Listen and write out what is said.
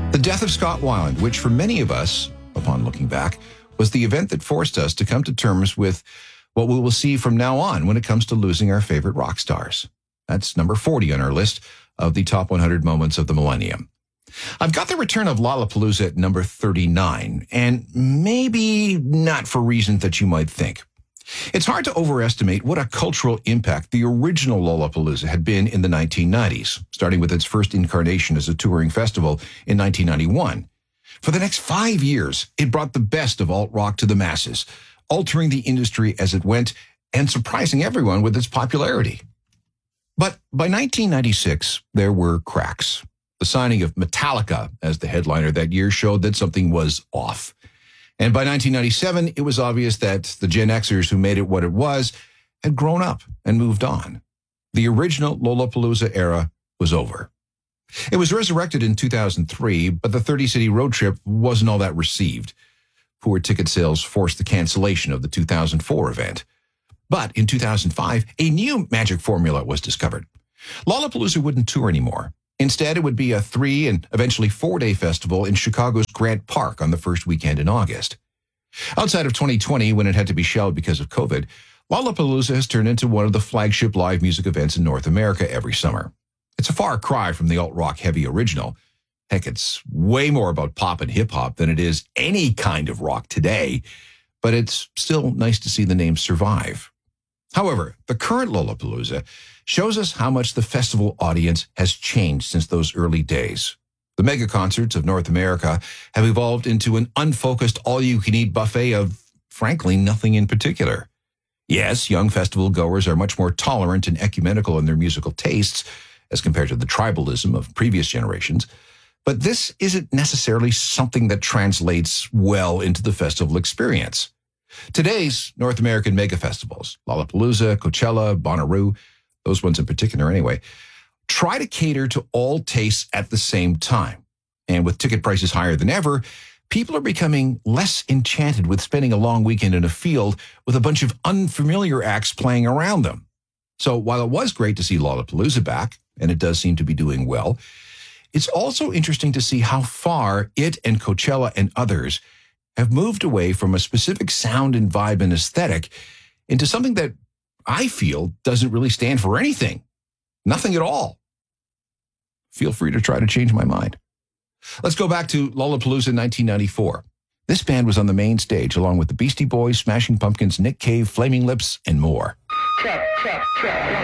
The death of Scott Weiland, which for many of us, upon looking back, was the event that forced us to come to terms with what we will see from now on when it comes to losing our favorite rock stars. That's number 40 on our list of the top 100 moments of the millennium. I've got the return of Lollapalooza at number 39, and maybe not for reasons that you might think. It's hard to overestimate what a cultural impact the original Lollapalooza had been in the 1990s, starting with its first incarnation as a touring festival in 1991. For the next 5 years, it brought the best of alt-rock to the masses, altering the industry as it went and surprising everyone with its popularity. But by 1996, there were cracks. The signing of Metallica as the headliner that year showed that something was off. And by 1997, it was obvious that the Gen Xers who made it what it was had grown up and moved on. The original Lollapalooza era was over. It was resurrected in 2003, but the 30-city road trip wasn't all that received. Poor ticket sales forced the cancellation of the 2004 event. But in 2005, a new magic formula was discovered. Lollapalooza wouldn't tour anymore. Instead, it would be a 3 and eventually 4-day festival in Chicago's Grant Park on the first weekend in August. Outside of 2020, when it had to be shelved because of COVID, Lollapalooza has turned into one of the flagship live music events in North America every summer. It's a far cry from the alt-rock heavy original. Heck, it's way more about pop and hip-hop than it is any kind of rock today, but it's still nice to see the name survive. However, the current Lollapalooza shows us how much the festival audience has changed since those early days. The mega concerts of North America have evolved into an unfocused all-you-can-eat buffet of, frankly, nothing in particular. Yes, young festival goers are much more tolerant and ecumenical in their musical tastes as compared to the tribalism of previous generations, but this isn't necessarily something that translates well into the festival experience. Today's North American mega festivals, Lollapalooza, Coachella, Bonnaroo, those ones in particular anyway, try to cater to all tastes at the same time. And with ticket prices higher than ever, people are becoming less enchanted with spending a long weekend in a field with a bunch of unfamiliar acts playing around them. So while it was great to see Lollapalooza back, and it does seem to be doing well, it's also interesting to see how far it and Coachella and others have moved away from a specific sound and vibe and aesthetic into something that I feel doesn't really stand for anything. Nothing at all. Feel free to try to change my mind. Let's go back to Lollapalooza in 1994. This band was on the main stage along with the Beastie Boys, Smashing Pumpkins, Nick Cave, Flaming Lips, and more.